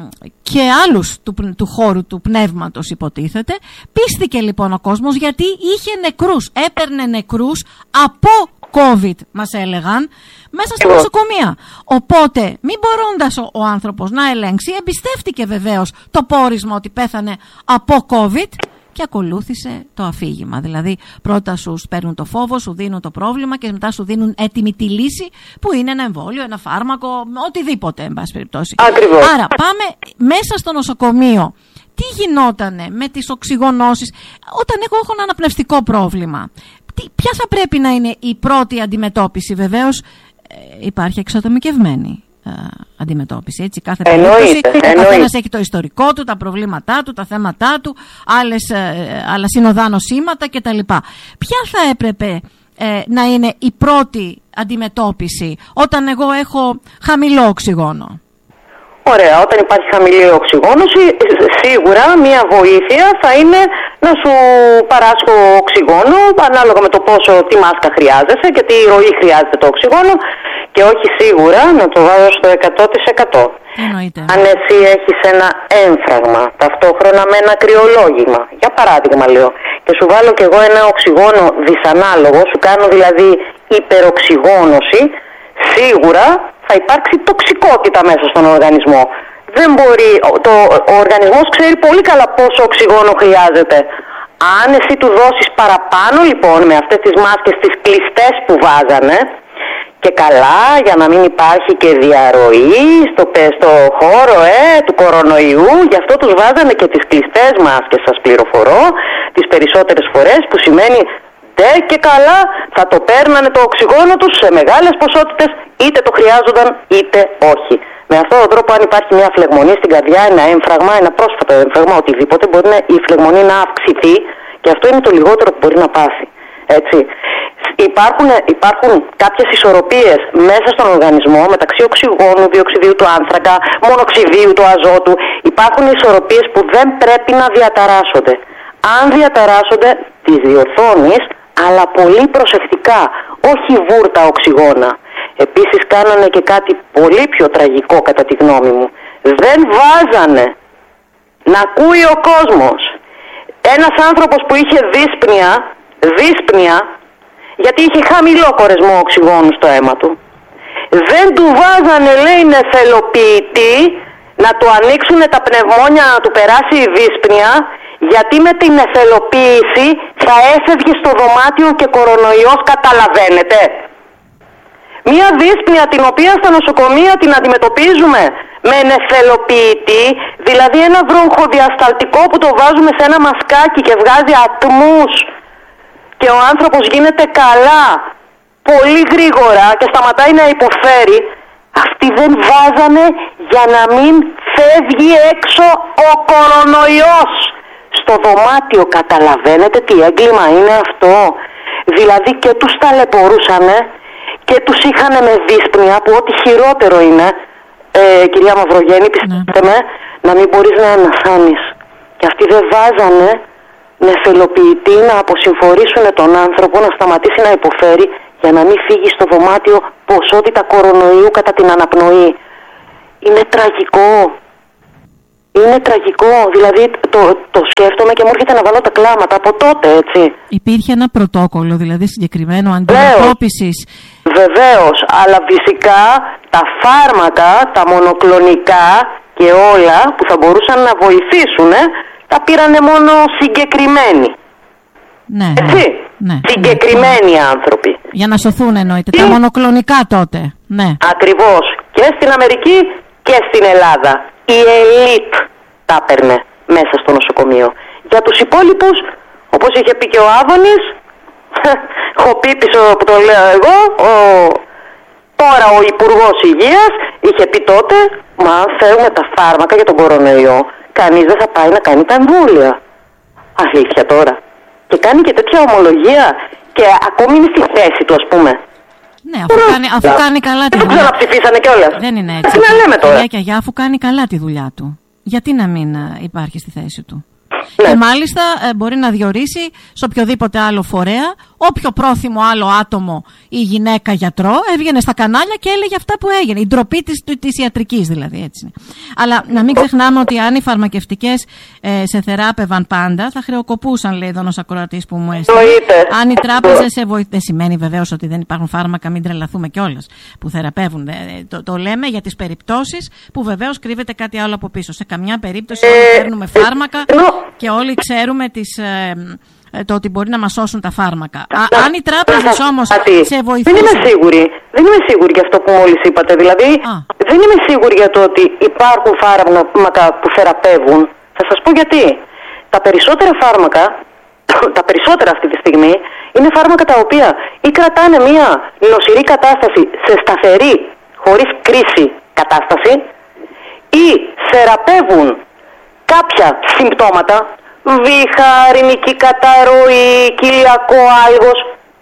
και άλλους του, του χώρου του πνεύματος υποτίθεται. Πίστηκε λοιπόν ο κόσμος, γιατί είχε νεκρούς, έπαιρνε νεκρούς από COVID, μας έλεγαν, μέσα στα νοσοκομεία. Οπότε, μην μπορώντας ο, ο άνθρωπος να ελέγξει, εμπιστεύτηκε βεβαίως το πόρισμα ότι πέθανε από COVID και ακολούθησε το αφήγημα. Δηλαδή, πρώτα σου παίρνουν το φόβο, σου δίνουν το πρόβλημα και μετά σου δίνουν έτοιμη τη λύση, που είναι ένα εμβόλιο, ένα φάρμακο, οτιδήποτε, εν πάση περιπτώσει. Ακριβώς. Άρα, πάμε μέσα στο νοσοκομείο. Τι γινότανε με τις οξυγονώσεις όταν εγώ έχω ένα αναπνευστικό πρόβλημα? Τι, ποια θα πρέπει να είναι η πρώτη αντιμετώπιση? Βεβαίως, ε, υπάρχει εξατομικευμένη αντιμετώπιση, έτσι, κάθε περίπτωση. Ο καθένας έχει το ιστορικό του, τα προβλήματά του, τα θέματά του, άλλες, άλλα συνοδά νοσήματα κτλ. Ποια θα έπρεπε ε, να είναι η πρώτη αντιμετώπιση όταν εγώ έχω χαμηλό οξυγόνο? Ωραία, όταν υπάρχει χαμηλή οξυγόνωση, σίγουρα μία βοήθεια θα είναι να σου παράσχω οξυγόνο, ανάλογα με το πόσο, τι μάσκα χρειάζεσαι και τι ροή χρειάζεται το οξυγόνο, και όχι σίγουρα να το βάζω στο εκατό τοις εκατό. Εννοείται. Αν εσύ έχεις ένα έμφραγμα ταυτόχρονα με ένα κρυολόγημα, για παράδειγμα λέω, και σου βάλω κι εγώ ένα οξυγόνο δυσανάλογο, σου κάνω δηλαδή υπεροξυγόνωση, σίγουρα θα υπάρξει τοξικότητα μέσα στον οργανισμό. Δεν μπορεί, το, ο οργανισμός ξέρει πολύ καλά πόσο οξυγόνο χρειάζεται. Αν εσύ του δώσεις παραπάνω λοιπόν με αυτές τις μάσκες τις κλειστές που βάζανε, και καλά, για να μην υπάρχει και διαρροή στο, στο χώρο ε, του κορονοϊού, γι' αυτό τους βάζανε και τις κλειστές μάσκες, σας πληροφορώ, τις περισσότερες φορές, που σημαίνει ντε και καλά θα το παίρνανε το οξυγόνο τους σε μεγάλες ποσότητες, είτε το χρειάζονταν είτε όχι. Με αυτόν τον τρόπο, αν υπάρχει μια φλεγμονή στην καρδιά, ένα έμφραγμα, ένα πρόσφατο έμφραγμα, οτιδήποτε, μπορεί να, η φλεγμονή να αυξηθεί, και αυτό είναι το λιγότερο που μπορεί να πάθει. Έτσι. Υπάρχουν, υπάρχουν κάποιες ισορροπίες μέσα στον οργανισμό μεταξύ οξυγόνου, διοξιδίου του άνθρακα, μονοξιδίου του αζότου. Υπάρχουν ισορροπίες που δεν πρέπει να διαταράσσονται. Αν διαταράσσονται, τις διορθώνεις, αλλά πολύ προσεκτικά, όχι βούρτα οξυγόνα. Επίσης κάνανε και κάτι πολύ πιο τραγικό κατά τη γνώμη μου. Δεν βάζανε να ακούει ο κόσμος. Ένας άνθρωπος που είχε δύσπνοια, δύσπνοια, γιατί είχε χαμηλό κορεσμό οξυγόνου στο αίμα του, δεν του βάζανε, λέει, νεφελοποιητή να του ανοίξουν τα πνευμόνια, να του περάσει η δύσπνοια, γιατί με την νεφελοποίηση θα έφευγε στο δωμάτιο και κορονοϊός, καταλαβαίνετε? Μία δύσπνοια την οποία στα νοσοκομεία την αντιμετωπίζουμε με νεφελοποιητή, δηλαδή ένα βροχοδιασταλτικό που το βάζουμε σε ένα μασκάκι και βγάζει ατμούς και ο άνθρωπος γίνεται καλά πολύ γρήγορα και σταματάει να υποφέρει. Αυτοί δεν βάζανε για να μην φεύγει έξω ο κορονοϊός στο δωμάτιο. Καταλαβαίνετε τι έγκλημα είναι αυτό? Δηλαδή και τους ταλαιπωρούσανε και τους είχαν με δύσπνοια που ό,τι χειρότερο είναι, ε, κυρία Μαυρογέννη, πιστέψτε με, να μην μπορείς να ανασάνεις. Και αυτοί δεν βάζανε νεφελοποιητή να αποσυμφορήσουν τον άνθρωπο να σταματήσει να υποφέρει για να μην φύγει στο δωμάτιο ποσότητα κορονοϊού κατά την αναπνοή. Είναι τραγικό. Είναι τραγικό. Δηλαδή το, το σκέφτομαι και μου έρχεται να βάλω τα κλάματα από τότε, έτσι. Υπήρχε ένα πρωτόκολλο, δηλαδή συγκεκριμένο αντιμετώπισης. Βεβαίως, αλλά φυσικά τα φάρμακα, τα μονοκλονικά και όλα που θα μπορούσαν να βοηθήσουν, τα πήρανε μόνο συγκεκριμένοι. Ναι, έτσι, ναι, συγκεκριμένοι ναι. άνθρωποι. Για να σωθούν εννοείται, τα μονοκλονικά τότε. Ναι. Ακριβώς, και στην Αμερική και στην Ελλάδα. Η ελίτ τα έπαιρνε μέσα στο νοσοκομείο. Για τους υπόλοιπους, όπως είχε πει και ο Άδωνης, ο Πίπης που το λέω εγώ, ο, τώρα ο Υπουργός Υγείας είχε πει τότε, μα αν θέλουμε τα φάρμακα για τον κορονοϊό, κανείς δεν θα πάει να κάνει τα εμβόλια. Αλήθεια τώρα. Και κάνει και τέτοια ομολογία και ακόμη είναι στη θέση του, ας πούμε. Ναι, αφού, Ρα, κάνει, αφού κάνει καλά τη δουλειά. Δεν ξαναψηφίσανε κιόλας. Δεν είναι έτσι. Τι να λέμε τώρα. Και για αφού κάνει καλά τη δουλειά του, γιατί να μην υπάρχει στη θέση του. Ναι. Και μάλιστα ε, μπορεί να διορίσει σε οποιοδήποτε άλλο φορέα, όποιο πρόθυμο άλλο άτομο ή γυναίκα γιατρό έβγαινε στα κανάλια και έλεγε αυτά που έγινε. Η ντροπή της, της ιατρικής δηλαδή, έτσι είναι. Αλλά να μην ξεχνάμε ότι αν οι φαρμακευτικές ε, σε θεράπευαν πάντα, θα χρεοκοπούσαν, λέει εδώ ένας ακροατής που μου έστειλε. Αν οι τράπεζες σε βοηθήσουν. Δεν σημαίνει βεβαίως ότι δεν υπάρχουν φάρμακα, μην τρελαθούμε κιόλας, που θεραπεύουν. Ε, το, το λέμε για τις περιπτώσεις που βεβαίως κρύβεται κάτι άλλο από πίσω. Σε καμιά περίπτωση όλοι παίρνουμε φάρμακα και όλοι ξέρουμε τις, ε, το ότι μπορεί να μας σώσουν τα φάρμακα. Α, αν οι τράπεζες όμως σε βοηθήσουν... Δεν είμαι σίγουρη. Δεν είμαι σίγουρη για αυτό που μόλις είπατε. Δηλαδή, Α. δεν είμαι σίγουρη για το ότι υπάρχουν φάρμακα που θεραπεύουν. Θα σας πω γιατί. Τα περισσότερα φάρμακα, τα περισσότερα αυτή τη στιγμή, είναι φάρμακα τα οποία ή κρατάνε μια νοσηρή κατάσταση σε σταθερή, χωρίς κρίση κατάσταση, ή θεραπεύουν κάποια συμπτώματα, βήχα, ρηνική καταρροή, κοιλιακό άλγος,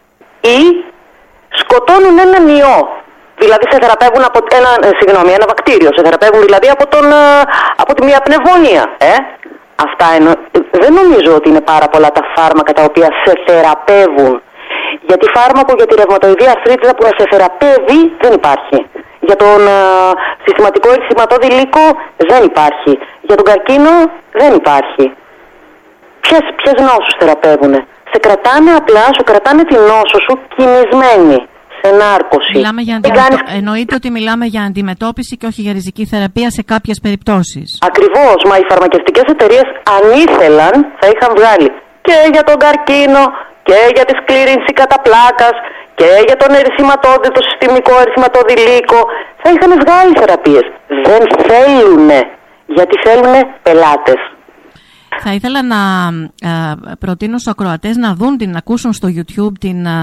ή σκοτώνουν έναν ιό. Δηλαδή σε θεραπεύουν από ένα, συγγνώμη, ένα βακτήριο, σε θεραπεύουν δηλαδή από, τον, από τη μια πνευμονία. Ε? Αυτά εννο... Δεν νομίζω ότι είναι πάρα πολλά τα φάρμακα τα οποία σε θεραπεύουν. Γιατί φάρμακο για τη ρευματοειδή αρθρίτιδα που να σε θεραπεύει δεν υπάρχει. Για τον α, συστηματικό ερυθυματώδη λύκο δεν υπάρχει. Για τον καρκίνο δεν υπάρχει. Ποιες, ποιες νόσους θεραπεύουνε? Σε κρατάνε απλά, σου κρατάνε τη νόσο σου κινησμένη, σε νάρκωση. Μιλάμε για αντιμετω... κάνεις... Εννοείται ότι μιλάμε για αντιμετώπιση και όχι για ριζική θεραπεία σε κάποιες περιπτώσεις. Ακριβώς, μα οι φαρμακευτικές εταιρείες αν ήθελαν θα είχαν βγάλει και για τον καρκίνο και για τη σκλήρινση κατά πλάκας και για τον ερυθυματώδη, το συστημικό ερυθυματώδη λύκο. Θα είχαν βγάλει θεραπείες. Δεν θέλουνε, γιατί θέλουνε πελάτες. Θα ήθελα να α, προτείνω στους ακροατές να δουν, την ακούσουν στο YouTube την, α,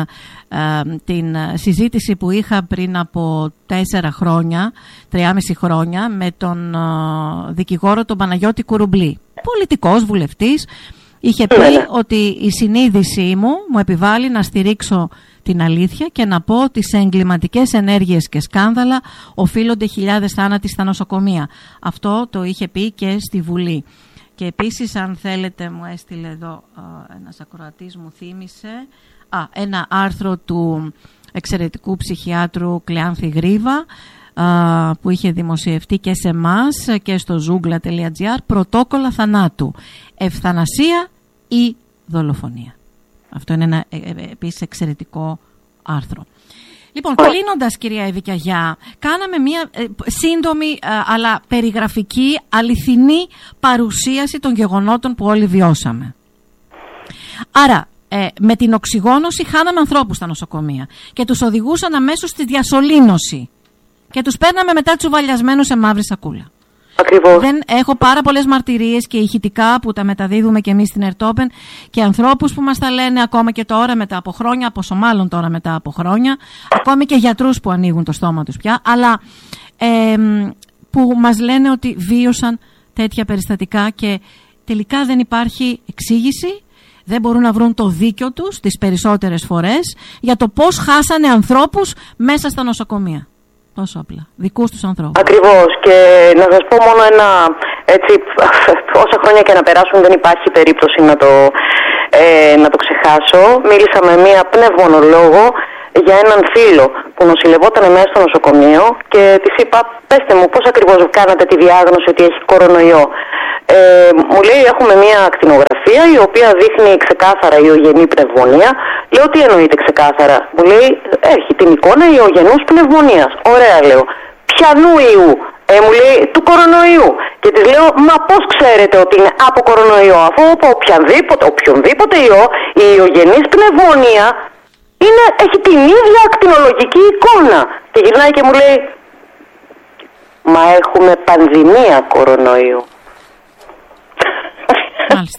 την συζήτηση που είχα πριν από τέσσερα χρόνια, τριάμιση χρόνια, με τον α, δικηγόρο τον Παναγιώτη Κουρουμπλή. Πολιτικός, βουλευτής. Είχε πει ναι. ότι η συνείδησή μου μου επιβάλλει να στηρίξω την αλήθεια και να πω ότι σε εγκληματικές ενέργειες και σκάνδαλα οφείλονται χιλιάδες θάνατοι στα νοσοκομεία. Αυτό το είχε πει και στη Βουλή. Και επίσης, αν θέλετε, μου έστειλε εδώ ένας ακροατής, μου θύμισε α, ένα άρθρο του εξαιρετικού ψυχιάτρου Κλεάνθη Γρίβα, α, που είχε δημοσιευτεί και σε εμάς και στο zoogla τελεία gr, πρωτόκολλα θανάτου, ευθανασία ή δολοφονία. Αυτό είναι ένα ε, ε, επίσης εξαιρετικό άρθρο. Λοιπόν, κλείνοντας, κυρία Ευικιαγιά, κάναμε μια ε, σύντομη ε, αλλά περιγραφική, αληθινή παρουσίαση των γεγονότων που όλοι βιώσαμε. Άρα, ε, με την οξυγόνωση χάναμε ανθρώπους στα νοσοκομεία και τους οδηγούσαν αμέσως στη διασωλήνωση και τους παίρναμε μετά τσουβαλιασμένους σε μαύρη σακούλα. Ακριβώς. Δεν έχω πάρα πολλές μαρτυρίες και ηχητικά που τα μεταδίδουμε και εμείς στην Ερτόπεν και ανθρώπους που μας τα λένε ακόμα και τώρα μετά από χρόνια, πόσο μάλλον τώρα μετά από χρόνια, ακόμη και γιατρούς που ανοίγουν το στόμα τους πια, αλλά ε, που μας λένε ότι βίωσαν τέτοια περιστατικά και τελικά δεν υπάρχει εξήγηση, δεν μπορούν να βρουν το δίκιο τους τις περισσότερες φορές για το πώς χάσανε ανθρώπους μέσα στα νοσοκομεία. Τόσο απλά. Δικούς τους ανθρώπους. Ακριβώς. Και να σας πω μόνο ένα, έτσι, όσα χρόνια και να περάσουν δεν υπάρχει περίπτωση να το, ε, να το ξεχάσω. Μίλησα με μία πνευμονολόγο για έναν φίλο που νοσηλευόταν μέσα στο νοσοκομείο και της είπα, πέστε μου πώς ακριβώς κάνατε τη διάγνωση ότι έχει κορονοϊό. Ε, μου λέει, έχουμε μία ακτινογραφία η οποία δείχνει ξεκάθαρα ιογενή πνευμονία. Λέω, τι εννοείται ξεκάθαρα? Μου λέει, έχει την εικόνα ιογενούς πνευμονίας. Ωραία, λέω. Ποιανού ιού? Ε, μου λέει, του κορονοϊού. Και της λέω, μα πώς ξέρετε ότι είναι από κορονοϊό? Αφού από οποιονδήποτε, οποιονδήποτε ιό, η ιογενής πνευμονία είναι, έχει την ίδια ακτινολογική εικόνα. Και γυρνάει και μου λέει, μα έχουμε πανδημία κορονοϊού. Μάλιστα.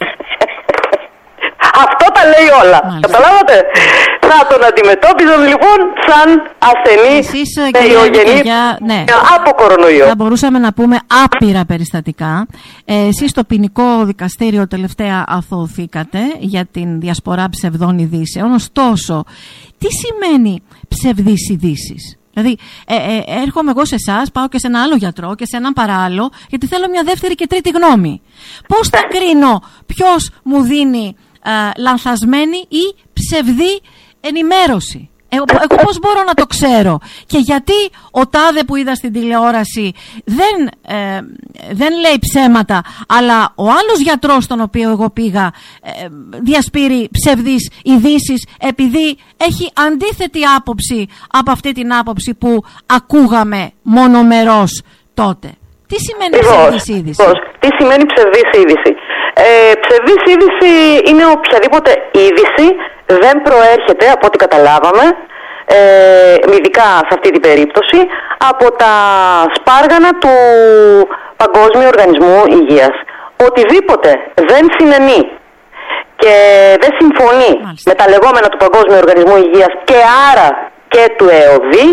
Αυτό τα λέει όλα. Μάλιστα. Καταλάβατε. Θα τον αντιμετώπιζαν λοιπόν σαν ασθενή με ιογενή ναι. από κορονοϊό. Θα μπορούσαμε να πούμε άπειρα περιστατικά. Ε, εσείς στο ποινικό δικαστήριο τελευταία αθωωθήκατε για την διασπορά ψευδών ειδήσεων. Ωστόσο, τι σημαίνει ψευδείς ειδήσεις? Δηλαδή, ε, ε, έρχομαι εγώ σε εσάς, πάω και σε ένα άλλο γιατρό και σε έναν παράλληλο, γιατί θέλω μια δεύτερη και τρίτη γνώμη. Πώς θα κρίνω ποιος μου δίνει ε, λανθασμένη ή ψευδή ενημέρωση? Εγώ, εγώ πώς μπορώ να το ξέρω? Και γιατί ο τάδε που είδα στην τηλεόραση δεν, ε, δεν λέει ψέματα, αλλά ο άλλος γιατρός τον οποίο εγώ πήγα ε, διασπείρει ψευδείς ειδήσεις επειδή έχει αντίθετη άποψη από αυτή την άποψη που ακούγαμε μονομερός τότε? Τι σημαίνει ψευδής είδηση? Τι σημαίνει ψευδής είδηση? Ε, ψευδής είδηση είναι οποιαδήποτε είδηση δεν προέρχεται, από ό,τι καταλάβαμε, ε, ειδικά σε αυτή την περίπτωση, από τα σπάργανα του Παγκόσμιου Οργανισμού Υγείας. Οτιδήποτε δεν συνενεί και δεν συμφωνεί Μάλιστα. με τα λεγόμενα του Παγκόσμιου Οργανισμού Υγείας και άρα και του ΕΟΔΗ,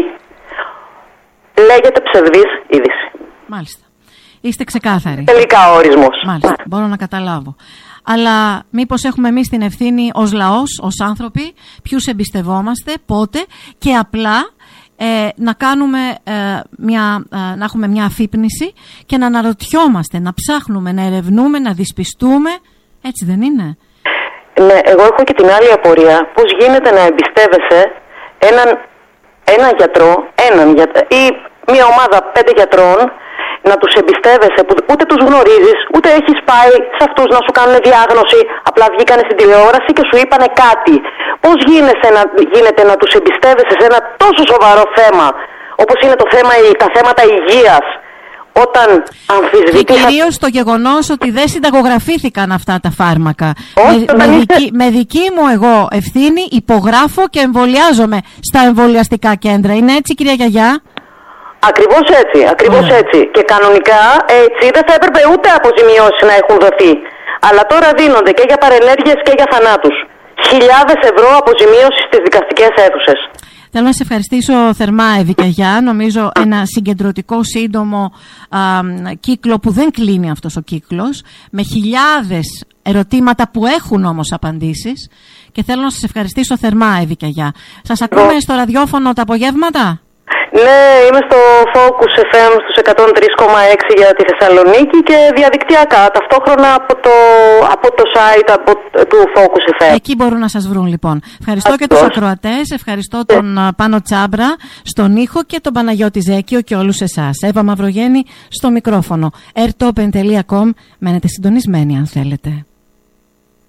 λέγεται ψευδής είδηση. Μάλιστα. Είστε ξεκάθαροι. Τελικά ο ορισμός. Μάλιστα, μπορώ να καταλάβω. Αλλά μήπως έχουμε εμείς την ευθύνη ως λαός, ως άνθρωποι, ποιους εμπιστευόμαστε, πότε και απλά ε, να, κάνουμε, ε, μια, ε, να έχουμε μια αφύπνιση και να αναρωτιόμαστε, να ψάχνουμε, να ερευνούμε, να δυσπιστούμε. Έτσι δεν είναι? Ναι, εγώ έχω και την άλλη απορία. Πώς γίνεται να εμπιστεύεσαι έναν, έναν γιατρό, έναν γιατρό ή μια ομάδα πέντε γιατρών, να τους εμπιστεύεσαι που ούτε τους γνωρίζεις, ούτε έχεις πάει σε αυτούς να σου κάνουν διάγνωση, απλά βγήκανε στην τηλεόραση και σου είπανε κάτι. Πώς γίνεται να, γίνεται να τους εμπιστεύεσαι σε ένα τόσο σοβαρό θέμα, όπως είναι το θέμα, τα θέματα υγείας, όταν αμφισβητείς... Και κυρίως το γεγονός ότι δεν συνταγογραφήθηκαν αυτά τα φάρμακα. Όχι, με, με, δική, με δική μου εγώ ευθύνη υπογράφω και εμβολιάζομαι στα εμβολιαστικά κέντρα. Είναι έτσι, κυρία Γιαγιά? Ακριβώς έτσι, ακριβώς yeah. έτσι. Και κανονικά έτσι δεν θα έπρεπε ούτε αποζημιώσεις να έχουν δοθεί. Αλλά τώρα δίνονται και για παρενέργειες και για θανάτους. Χιλιάδες ευρώ αποζημίωση στις δικαστικές αίθουσες. Θέλω να σε ευχαριστήσω θερμά, Εύη Καγιά. Νομίζω ένα συγκεντρωτικό σύντομο α, κύκλο που δεν κλείνει αυτός ο κύκλος, με χιλιάδες ερωτήματα που έχουν όμως απαντήσεις. Και θέλω να σας ευχαριστήσω θερμά, Εύη Καγιά. Σας ακούμε στο ραδιόφωνο τα απογεύματα? Ναι, είμαι στο Focus εφ εμ στους εκατόν τρία κόμμα έξι για τη Θεσσαλονίκη και διαδικτυακά, ταυτόχρονα από το, από το site από, του Focus εφ εμ. Εκεί μπορούν να σας βρουν λοιπόν. Ευχαριστώ Αυτός. και τους ακροατές, ευχαριστώ yeah. τον uh, Πάνο Τσάμπρα στον ήχο και τον Παναγιώτη Ζέκιο και όλους εσάς. Εύα Μαυρογέννη στο μικρόφωνο. airtopen τελεία com, μένετε συντονισμένοι αν θέλετε.